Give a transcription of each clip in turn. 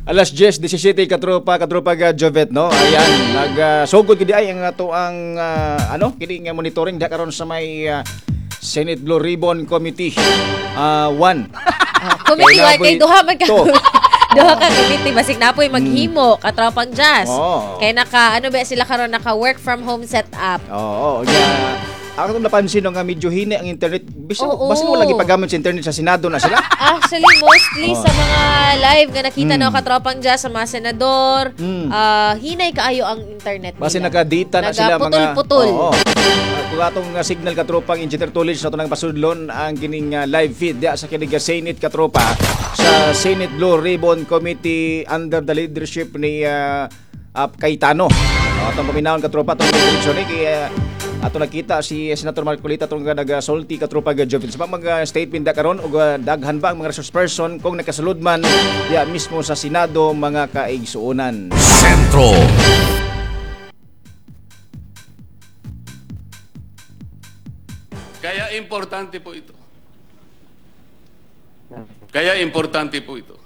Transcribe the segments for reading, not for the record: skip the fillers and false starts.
Alas 10:17 katropa Jovet no. Ayan, nagsugod gid ay ang ato ang kini nga monitoring da karon sa may Senate Blue Ribbon Committee 1. Committee wa kay duha man ka. Duha ka committee basig napoy maghimo katropang jazz. Kay naka ba sila karon naka work from home setup. Oo, ako itong napansin nga medyo hini ang internet. Basta mo lagi paggamit sa internet sa Senado na sila. Actually, mostly sa mga live nga nakita na katropang dyan sa mga senador, hinay kaayo ang internet nila. Basta naka-data na sila mga... Putol-putol. Kung atong signal katropang Engineer Tulis na ito nang pasudlon ang kining live feed sa kinig Senate katropa sa Senate Blue Ribbon Committee under the leadership ni Cayetano. Atong paminahon katropa itong direksyon kaya ato nakita si Senator Marcolita atong nagasulti katropa Jovet sa mga statement da karon ug daghan ba ang mga resource person kung nakasulod man mismo sa Senado mga kaigsuonan. Sentro. Kaya importante po ito. Kaya importante po ito.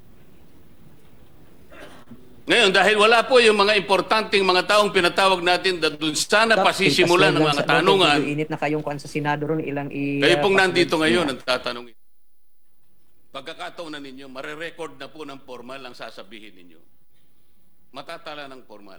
Ngayon, dahil wala po yung mga importanteng mga taong pinatawag natin doon sana pasisimulan ng mga tanungan. Init na kayong kuan sa Senado ron ilang kayo pong nandito ngayon ang tatanungin. Pagkakataon na ninyo, marerecord na po ng formal ang sasabihin ninyo. Matatala ng formal.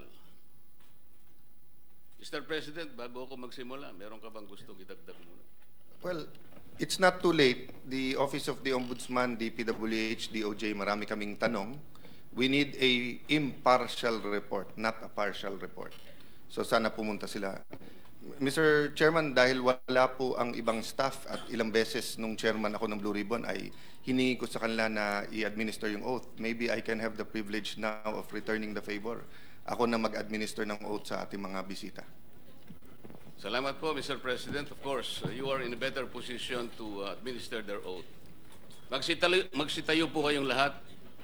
Mr. President, bago ako magsimula, meron ka bang gustong idagdag muna? Well, it's not too late. The Office of the Ombudsman, DPWH, DOJ, marami kaming tanong. We need a impartial report, not a partial report. So sana pumunta sila. Mr. Chairman, dahil wala po ang ibang staff at ilang beses nung chairman ako ng Blue Ribbon ay hiningi ko sa kanila na i-administer yung oath. Maybe I can have the privilege now of returning the favor. Ako na mag-administer ng oath sa ating mga bisita. Salamat po, Mr. President. Of course, you are in a better position to administer their oath. Magsitayo po kayong lahat.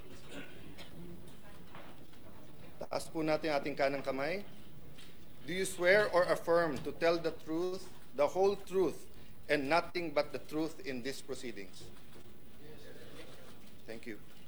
Taas po natin ating kanang kamay. Do you swear or affirm to tell the truth, the whole truth, and nothing but the truth in these proceedings? Thank you.